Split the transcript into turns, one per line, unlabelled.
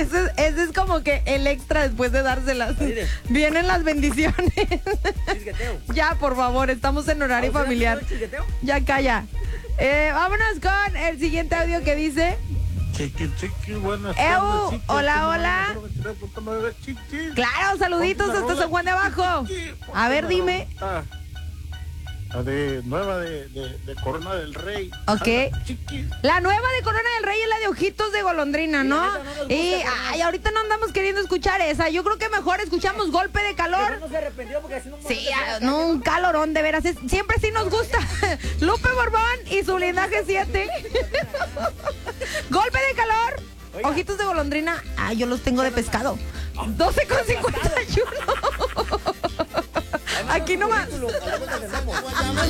Ese es como que el extra después de dárselas. Vienen las bendiciones. Ya, por favor, estamos en horario familiar. Ya calla. Vámonos con el siguiente audio que dice...
Chiqui, buenas tardes, chiqui.
Hola, hola. Claro, saluditos hasta San Juan de Abajo. A ver, dime.
La de nueva de Corona del Rey.
Ok. La nueva de Corona del Rey es la de Ojitos de Golondrina, ¿no? Y ahorita no andamos queriendo escuchar esa. Yo creo que mejor escuchamos Golpe de Calor.
No se arrepintió porque así no.
Sí, no, un calorón, de veras. Siempre sí nos gusta. Lupe Borbón y su lindaje 7. Golpe de Calor. Oiga. Ojitos de Golondrina. Yo los tengo de pescado. 12:51. Aquí nomás.